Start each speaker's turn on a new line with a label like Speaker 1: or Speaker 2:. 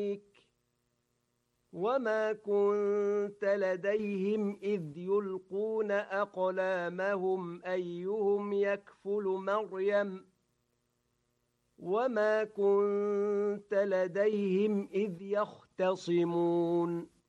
Speaker 1: وما كنت لديهم إذ يلقون أقلامهم أيهم يكفل مريم وما كنت لديهم إذ يختصمون